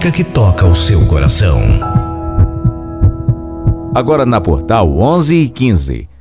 música que toca o seu coração. Agora na Portal 11:15.